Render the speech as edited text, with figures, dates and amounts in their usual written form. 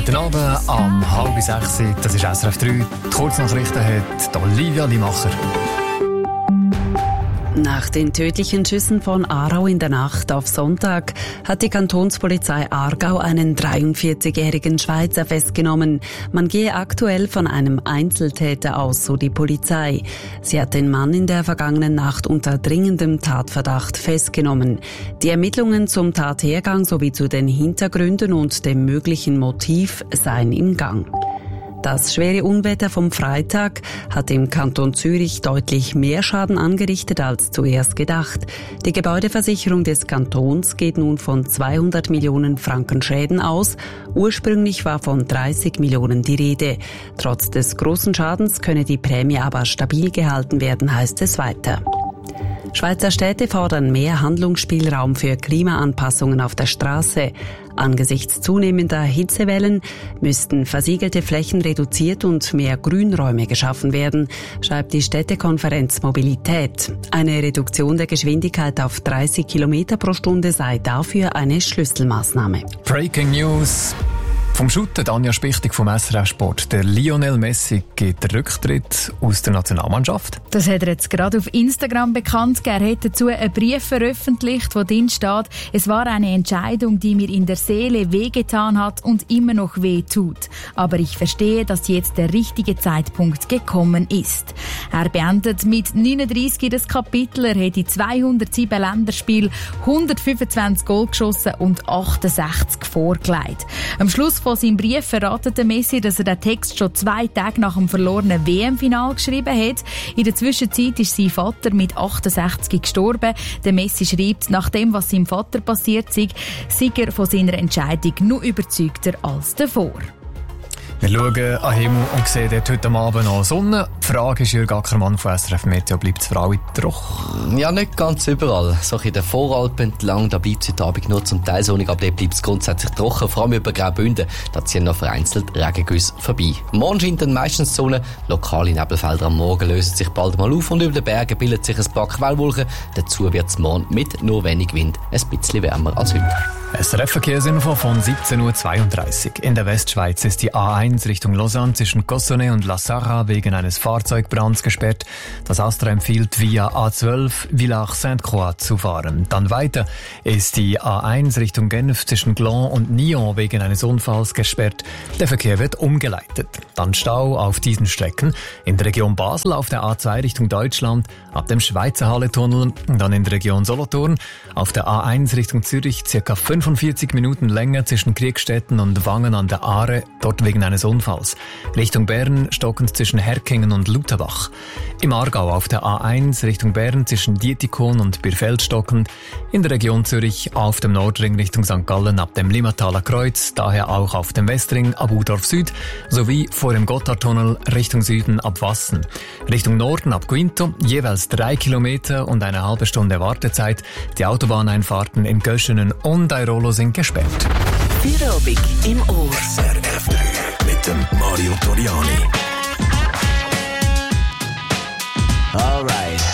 Guten Abend am 5:30. Das ist SRF 3. Die Kurznachrichten hat Olivia Limacher. Nach den tödlichen Schüssen von Aarau in der Nacht auf Sonntag hat die Kantonspolizei Aargau einen 43-jährigen Schweizer festgenommen. Man gehe aktuell von einem Einzeltäter aus, so die Polizei. Sie hat den Mann in der vergangenen Nacht unter dringendem Tatverdacht festgenommen. Die Ermittlungen zum Tathergang sowie zu den Hintergründen und dem möglichen Motiv seien im Gang. Das schwere Unwetter vom Freitag hat im Kanton Zürich deutlich mehr Schaden angerichtet als zuerst gedacht. Die Gebäudeversicherung des Kantons geht nun von 200 Millionen Franken Schäden aus. Ursprünglich war von 30 Millionen die Rede. Trotz des großen Schadens könne die Prämie aber stabil gehalten werden, heißt es weiter. Schweizer Städte fordern mehr Handlungsspielraum für Klimaanpassungen auf der Straße. Angesichts zunehmender Hitzewellen müssten versiegelte Flächen reduziert und mehr Grünräume geschaffen werden, schreibt die Städtekonferenz Mobilität. Eine Reduktion der Geschwindigkeit auf 30 Kilometer pro Stunde sei dafür eine Schlüsselmaßnahme. Breaking News. Vom Shooter Anja Spichtig vom SRF Sport. Der Lionel Messi geht den Rücktritt aus der Nationalmannschaft. Das hat er jetzt gerade auf Instagram bekannt gegeben. Er hat dazu einen Brief veröffentlicht, wo drin steht: Es war eine Entscheidung, die mir in der Seele wehgetan hat und immer noch weh tut. Aber ich verstehe, dass jetzt der richtige Zeitpunkt gekommen ist. Er beendet mit 39 das Kapitel. Er hat in 207 Länderspielen 125 Goal geschossen und 68 vorgelegt. Am Schluss von seinem Brief verratet der Messi, dass er den Text schon 2 Tage nach dem verlorenen WM-Final geschrieben hat. In der Zwischenzeit ist sein Vater mit 68 gestorben. Der Messi schreibt, nach dem, was seinem Vater passiert sei er von seiner Entscheidung noch überzeugter als davor. Wir schauen an den Himmel und sehen dort heute Abend noch Sonne. Die Frage ist, Jürg Ackermann von SRF Meteo, bleibt es für alle trocken? Ja, nicht ganz überall. So in den Voralpen entlang, da bleibt es heute Abend nur zum Teil sonnig, aber dort bleibt es grundsätzlich trocken, vor allem über Graubünden. Da ziehen noch vereinzelt Regengüsse vorbei. Morgen scheint dann meistens die Sonne. Lokale Nebelfelder am Morgen lösen sich bald mal auf und über den Bergen bildet sich ein paar Quellwolken. Dazu wird es morgen mit nur wenig Wind ein bisschen wärmer als heute. SRF-Verkehrsinfo von 17:32 Uhr. In der Westschweiz ist die A1 Richtung Lausanne zwischen Cossonay und La Sarra wegen eines Fahrzeugbrands gesperrt. Das Astra empfiehlt, via A12 Villars-Sainte-Croix zu fahren. Dann weiter ist die A1 Richtung Genf zwischen Gland und Nyon wegen eines Unfalls gesperrt. Der Verkehr wird umgeleitet. Dann Stau auf diesen Strecken. In der Region Basel auf der A2 Richtung Deutschland ab dem Schweizer Halletunnel. Dann in der Region Solothurn auf der A1 Richtung Zürich ca. 45 Minuten länger zwischen Kriegstetten und Wangen an der Aare, dort wegen eines Unfalls. Richtung Bern stockend zwischen Herkingen und Lutherbach. Im Aargau auf der A1 Richtung Bern zwischen Dietikon und Birfeld stockend. In der Region Zürich auf dem Nordring Richtung St. Gallen ab dem Limmataler Kreuz, daher auch auf dem Westring ab Udorf Süd, sowie vor dem Gotthardtunnel Richtung Süden ab Wassen. Richtung Norden ab Quinto jeweils 3 Kilometer und eine halbe Stunde Wartezeit. Die Autobahneinfahrten in Göschenen und Airolo sind gesperrt. Feierabend im Ohr. SRF 3 mit dem Mario Toriani. Alright.